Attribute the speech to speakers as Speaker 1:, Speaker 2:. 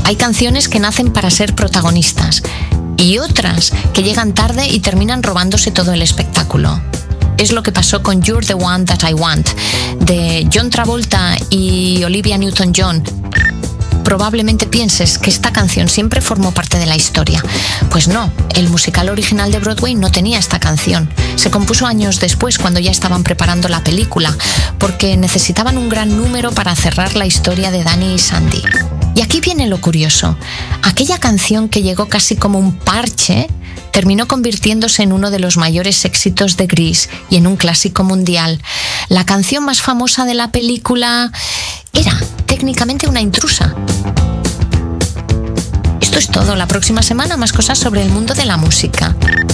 Speaker 1: Hay canciones que nacen para ser protagonistas y otras que llegan tarde y terminan robándose todo el espectáculo. Es lo que pasó con You're the One That I Want, de John Travolta y Olivia Newton-John. Probablemente pienses que esta canción siempre formó parte de la historia. Pues no, el musical original de Broadway no tenía esta canción. Se compuso años después, cuando ya estaban preparando la película, porque necesitaban un gran número para cerrar la historia de Danny y Sandy. Y aquí viene lo curioso. Aquella canción que llegó casi como un parche terminó convirtiéndose en uno de los mayores éxitos de Grease y en un clásico mundial. La canción más famosa de la película era técnicamente una intrusa. Esto es todo. La próxima semana más cosas sobre el mundo de la música.